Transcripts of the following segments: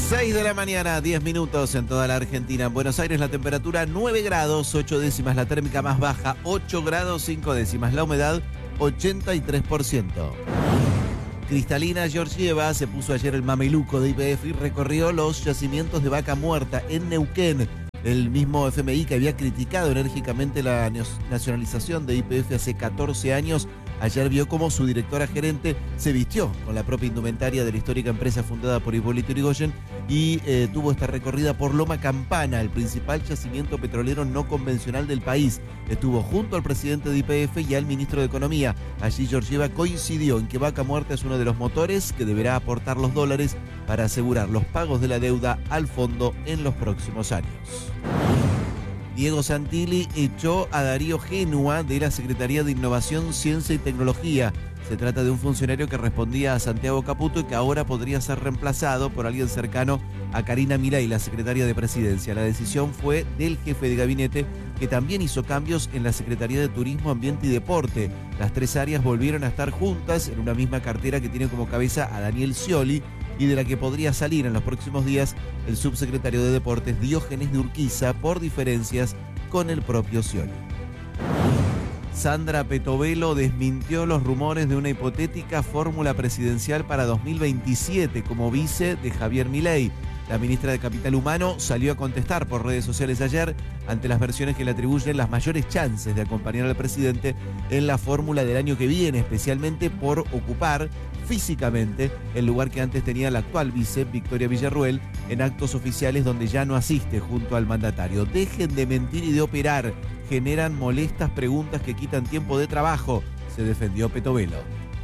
6 de la mañana, 10 minutos en toda la Argentina. En Buenos Aires la temperatura 9 grados, 8 décimas, la térmica más baja 8 grados, 5 décimas, la humedad 83%. Cristalina Georgieva se puso ayer el mameluco de YPF y recorrió los yacimientos de vaca muerta en Neuquén. El mismo FMI que había criticado enérgicamente la nacionalización de YPF hace 14 años, ayer vio cómo su directora gerente se vistió con la propia indumentaria de la histórica empresa fundada por Hipólito Yrigoyen y tuvo esta recorrida por Loma Campana, el principal yacimiento petrolero no convencional del país. Estuvo junto al presidente de YPF y al ministro de Economía. Allí Georgieva coincidió en que Vaca Muerta es uno de los motores que deberá aportar los dólares para asegurar los pagos de la deuda al fondo en los próximos años. Diego Santilli echó a Darío Génua de la Secretaría de Innovación, Ciencia y Tecnología. Se trata de un funcionario que respondía a Santiago Caputo y que ahora podría ser reemplazado por alguien cercano a Karina Milei, la secretaria de Presidencia. La decisión fue del jefe de gabinete, que también hizo cambios en la Secretaría de Turismo, Ambiente y Deporte. Las tres áreas volvieron a estar juntas en una misma cartera que tiene como cabeza a Daniel Scioli y de la que podría salir en los próximos días el subsecretario de Deportes Diógenes de Urquiza por diferencias con el propio Scioli. Sandra Petovelo desmintió los rumores de una hipotética fórmula presidencial para 2027 como vice de Javier Milei. La ministra de Capital Humano salió a contestar por redes sociales ayer ante las versiones que le atribuyen las mayores chances de acompañar al presidente en la fórmula del año que viene, especialmente por ocupar físicamente el lugar que antes tenía la actual vice, Victoria Villarruel, en actos oficiales donde ya no asiste junto al mandatario. Dejen de mentir y de operar, generan molestas preguntas que quitan tiempo de trabajo, se defendió Petovelo.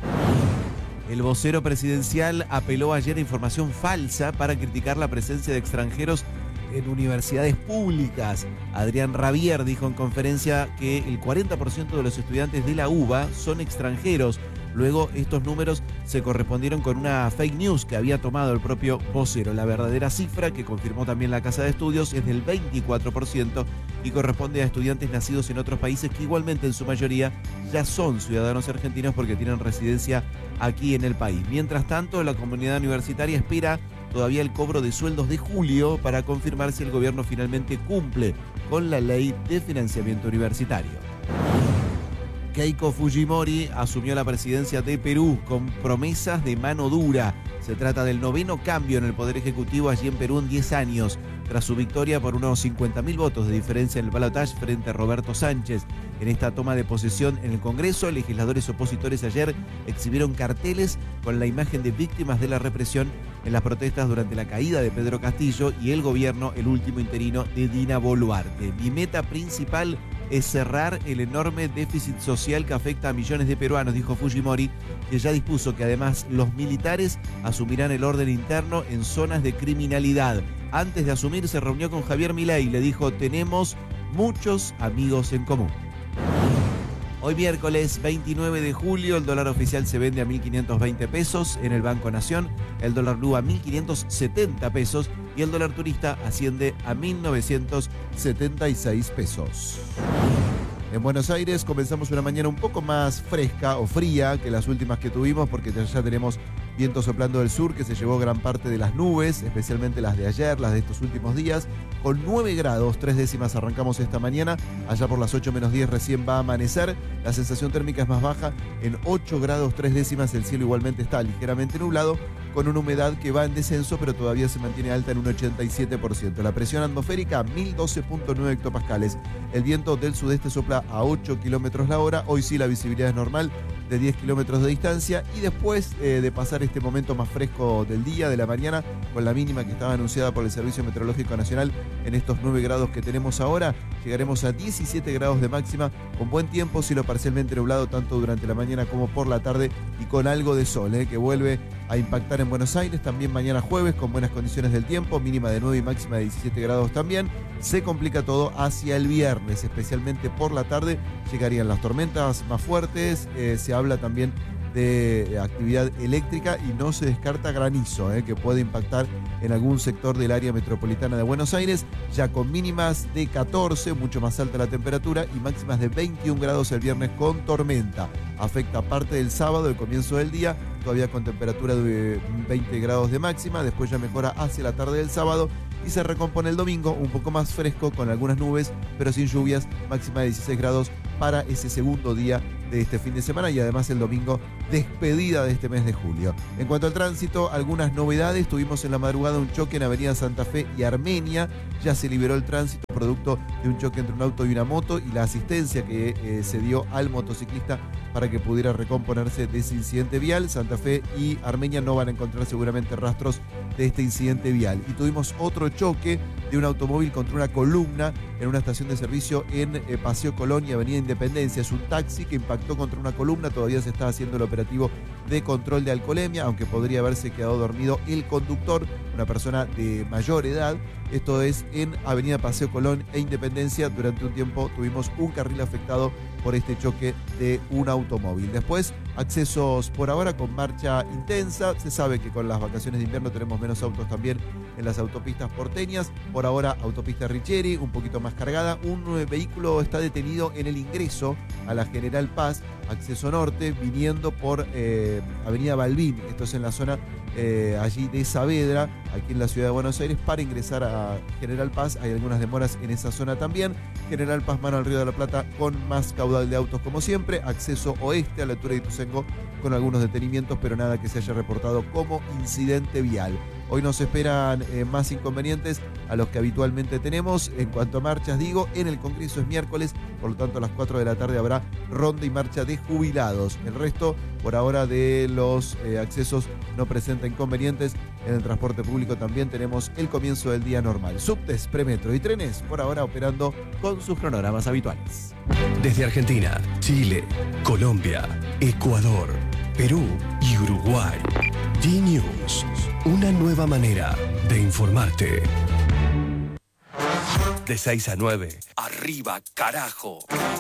El vocero presidencial apeló ayer a información falsa para criticar la presencia de extranjeros en universidades públicas. Adrián Rabier dijo en conferencia que el 40% de los estudiantes de la UBA son extranjeros. Luego estos números se correspondieron con una fake news que había tomado el propio vocero. La verdadera cifra, que confirmó también la Casa de Estudios, es del 24% y corresponde a estudiantes nacidos en otros países que igualmente en su mayoría ya son ciudadanos argentinos porque tienen residencia aquí en el país. Mientras tanto, la comunidad universitaria espera todavía el cobro de sueldos de julio para confirmar si el gobierno finalmente cumple con la ley de financiamiento universitario. Keiko Fujimori asumió la presidencia de Perú con promesas de mano dura. Se trata del noveno cambio en el Poder Ejecutivo allí en Perú en 10 años, tras su victoria por unos 50.000 votos de diferencia en el balotaje frente a Roberto Sánchez. En esta toma de posesión en el Congreso, legisladores opositores ayer exhibieron carteles con la imagen de víctimas de la represión en las protestas durante la caída de Pedro Castillo y el gobierno, el último interino, de Dina Boluarte. Mi meta principal es cerrar el enorme déficit social que afecta a millones de peruanos, dijo Fujimori, que ya dispuso que además los militares asumirán el orden interno en zonas de criminalidad. Antes de asumir se reunió con Javier Milei y le dijo: tenemos muchos amigos en común. Hoy miércoles 29 de julio el dólar oficial se vende a 1.520 pesos en el Banco Nación, el dólar blue a 1.570 pesos y el dólar turista asciende a 1.976 pesos. En Buenos Aires comenzamos una mañana un poco más fresca o fría que las últimas que tuvimos porque ya tenemos viento soplando del sur que se llevó gran parte de las nubes, especialmente las de ayer, las de estos últimos días. Con 9 grados, 3 décimas arrancamos esta mañana, allá por las 8 menos 10 recién va a amanecer. La sensación térmica es más baja, en 8 grados 3 décimas el cielo igualmente está ligeramente nublado, con una humedad que va en descenso pero todavía se mantiene alta en un 87%. La presión atmosférica 1012.9 hectopascales. El viento del sudeste sopla a 8 kilómetros la hora. Hoy sí la visibilidad es normal de 10 kilómetros de distancia y después de pasar este momento más fresco del día, de la mañana, con la mínima que estaba anunciada por el Servicio Meteorológico Nacional en estos 9 grados que tenemos ahora, llegaremos a 17 grados de máxima con buen tiempo, cielo parcialmente nublado tanto durante la mañana como por la tarde y con algo de sol que vuelve a impactar en Buenos Aires. También mañana jueves con buenas condiciones del tiempo, mínima de 9 y máxima de 17 grados también. Se complica todo hacia el viernes, especialmente por la tarde llegarían las tormentas más fuertes, se habla también de actividad eléctrica y no se descarta granizo, que puede impactar en algún sector del área metropolitana de Buenos Aires, ya con mínimas de 14, mucho más alta la temperatura, y máximas de 21 grados el viernes con tormenta. Afecta parte del sábado, el comienzo del día, todavía con temperatura de 20 grados de máxima, después ya mejora hacia la tarde del sábado y se recompone el domingo un poco más fresco con algunas nubes, pero sin lluvias, máxima de 16 grados para ese segundo día de este fin de semana y además el domingo despedida de este mes de julio. En cuanto al tránsito, algunas novedades. Tuvimos en la madrugada un choque en Avenida Santa Fe y Armenia. Ya se liberó el tránsito producto de un choque entre un auto y una moto y la asistencia que se dio al motociclista para que pudiera recomponerse de ese incidente vial. Santa Fe y Armenia no van a encontrar seguramente rastros de este incidente vial. Y tuvimos otro choque de un automóvil contra una columna en una estación de servicio en Paseo Colón y Avenida Independencia. Es un taxi que impactó contra una columna. Todavía se está haciendo el operativo de control de alcoholemia, aunque podría haberse quedado dormido el conductor, una persona de mayor edad. Esto es en Avenida Paseo Colón e Independencia. Durante un tiempo tuvimos un carril afectado por este choque de un automóvil. Después, accesos por ahora con marcha intensa. Se sabe que con las vacaciones de invierno tenemos menos autos también en las autopistas porteñas. Por ahora, autopista Richeri, un poquito más cargada. Un vehículo está detenido en el ingreso a la General Paz, acceso norte, viniendo por Avenida Balbín. Esto es en la zona allí de Saavedra, aquí en la ciudad de Buenos Aires, para ingresar a General Paz. Hay algunas demoras en esa zona también. General Paz, mano al Río de la Plata, con más caudal de autos como siempre. Acceso oeste a la altura de Ituzaingó con algunos detenimientos, pero nada que se haya reportado como incidente vial. Hoy nos esperan más inconvenientes a los que habitualmente tenemos. En cuanto a marchas, digo, en el Congreso es miércoles, por lo tanto a las 4 de la tarde habrá ronda y marcha de jubilados. El resto, por ahora, de los accesos no presenta inconvenientes. En el transporte público también tenemos el comienzo del día normal. Subtes, premetro y trenes, por ahora operando con sus cronogramas habituales. Desde Argentina, Chile, Colombia, Ecuador, Perú y Uruguay. D-News, una nueva manera de informarte. De 6 a 9, arriba carajo.